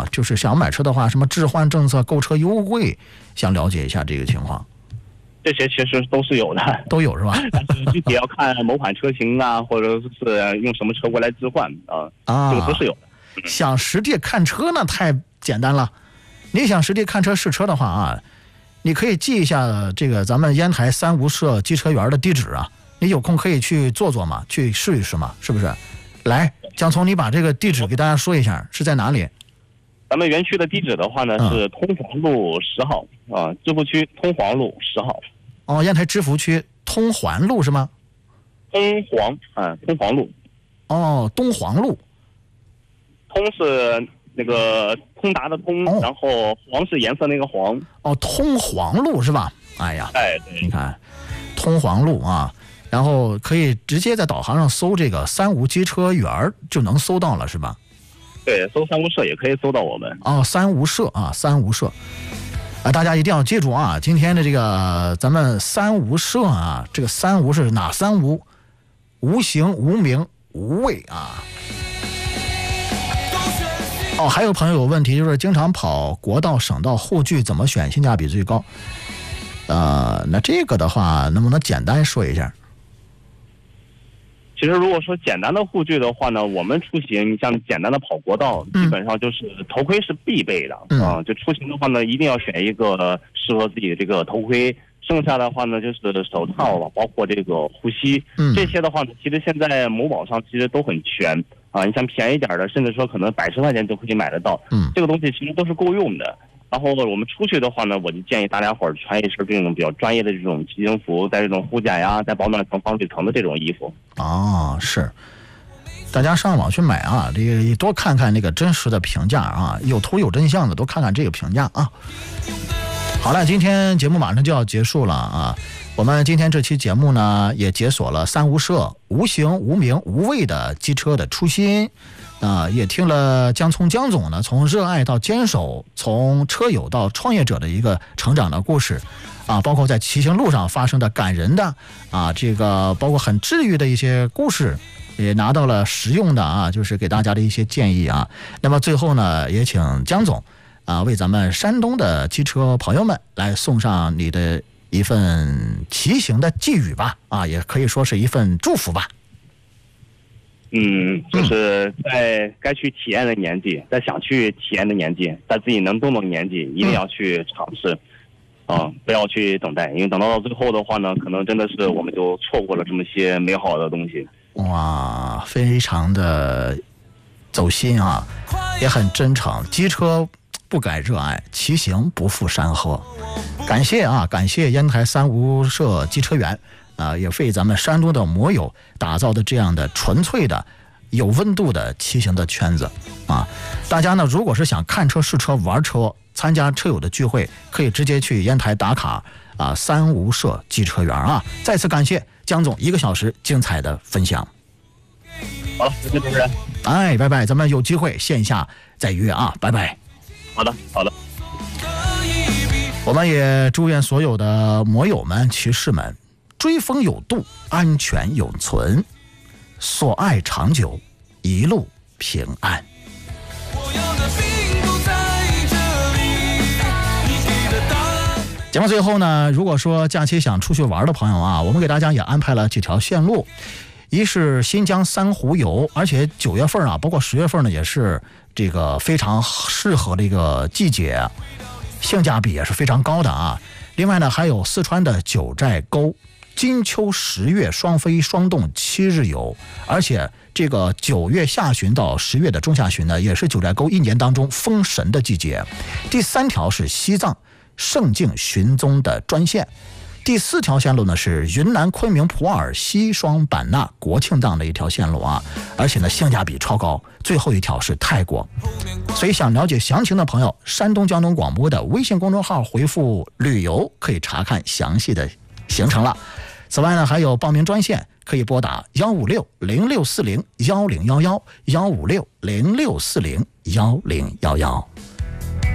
啊，就是想买车的话，什么置换政策、购车优惠，想了解一下这个情况。 这些其实都是有的， 都有是吧？ 但是具体要看某款车型啊，或者是用什么车过来置换这个都是有的。 想实地看车呢，太简单了。你想实地看车试车的话啊，你可以记一下这个咱们烟台三无社机车园的地址啊，你有空可以去坐坐嘛，去试一试嘛，是不是？来，江聪，你把这个地址给大家说一下，是在哪里？ 咱们园区的地址的话呢，是通黄路10号啊，芝罘区通黄路10号。 哦，烟台芝罘区通环路是吗？ 通黄路。 哦，东黄路。 通是那个通达的通，然后黄是颜色那个黄。 哦，通黄路是吧？哎呀， 哎，对， 你看，通黄路啊，然后可以直接在导航上搜这个三无机车园就能搜到了，是吧？ 对，搜三无社也可以搜到我们。 哦，三无社啊，三无社。大家一定要记住啊！今天的这个咱们三无社啊，这个三无是哪三无？无形、无名、无畏啊！哦，还有朋友有问题，就是经常跑国道、省道护距，怎么选性价比最高？那这个的话，能不能简单说一下？ 其实如果说简单的护具的话呢，我们出行，你像简单的跑国道，基本上就是头盔是必备的就出行的话呢，一定要选一个适合自己的这个头盔。剩下的话呢，就是手套了，包括这个护膝，这些的话呢，其实现在某宝上其实都很全啊。你像便宜点的，甚至说可能110块钱就可以买得到，这个东西其实都是够用的。然后我们出去的话呢，我就建议大家伙儿穿一身这种比较专业的这种骑行服，在这种护甲呀，在保暖层、防水层的这种衣服。 哦，是，大家上网去买啊，这个多看看那个真实的评价啊，有图有真相的，多看看这个评价啊。好了，今天节目马上就要结束了啊。我们今天这期节目呢，也解锁了三无社无形、无名、无畏的机车的初心。也听了江聪江总呢，从热爱到坚守，从车友到创业者的一个成长的故事啊，包括在骑行路上发生的感人的啊，这个包括很治愈的一些故事，也拿到了实用的啊，就是给大家的一些建议啊。那么最后呢，也请江总为咱们山东的机车朋友们来送上你的一份骑行的寄语吧啊，也可以说是一份祝福吧。 就是在该去体验的年纪，在想去体验的年纪，在自己能动的年纪，一定要去尝试，不要去等待，因为等到最后的话呢，可能真的是我们就错过了这么些美好的东西。哇， 非常的走心啊，也很真诚。机车不改热爱，骑行不负山河。感谢啊，感谢烟台三无社机车园。也为咱们山东的摩友打造的这样的纯粹的有温度的骑行的圈子啊！大家呢，如果是想看车试车玩车，参加车友的聚会，可以直接去烟台打卡啊，三无社机车园啊！再次感谢江总1个小时精彩的分享。 好了，谢谢主持人。 哎，拜拜，咱们有机会线下再约啊！拜拜。 好的，好的。 我们也祝愿所有的摩友们、骑士们。追风有度，安全永存，所爱长久，一路平安。节目最后呢，如果说假期想出去玩的朋友啊，我们给大家也安排了几条线路。一是新疆三湖游，而且9月份啊，包括10月份呢，也是这个非常适合的一个季节，性价比也是非常高的啊。另外呢，还有四川的九寨沟。金秋10月双飞双动7日游，而且这个9月下旬到10月的中下旬呢，也是九寨沟1年当中封神的季节。第3条是西藏圣境寻踪的专线，第4条线路呢是云南昆明普洱西双版纳国庆档的一条线路啊，而且呢性价比超高。最后一条是泰国，所以想了解详情的朋友，山东交通广播的微信公众号回复旅游可以查看详细的行程了。此外呢，还有报名专线，可以拨打156-0640-1011 156-0640-1011。